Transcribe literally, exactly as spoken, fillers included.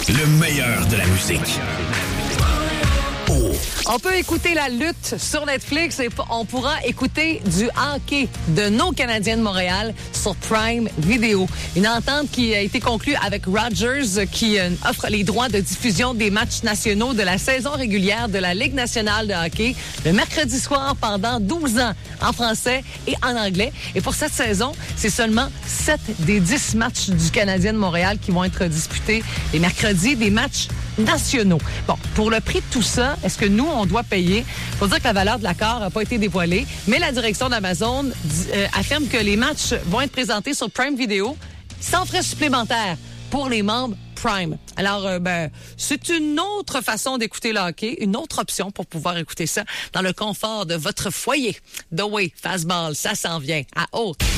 Le meilleur de la musique. Oh. On peut écouter la lutte sur Netflix et on pourra écouter du hockey de nos Canadiens de Montréal sur Prime Video. Une entente qui a été conclue avec Rogers qui euh, offre les droits de diffusion des matchs nationaux de la saison régulière de la Ligue nationale de hockey le mercredi soir pendant douze ans en français et en anglais. Et pour cette saison, c'est seulement sept des dix matchs du Canadien de Montréal qui vont être disputés les mercredis, des matchs nationaux. Bon, pour le prix de tout ça, est-ce que nous, on doit payer? Faut dire que la valeur de l'accord n'a pas été dévoilée, mais la direction d'Amazon euh, affirme que les matchs vont être présentés sur Prime Video sans frais supplémentaires pour les membres Prime. Alors, euh, ben, c'est une autre façon d'écouter le hockey, une autre option pour pouvoir écouter ça dans le confort de votre foyer. The Way, Fastball, ça s'en vient à haute.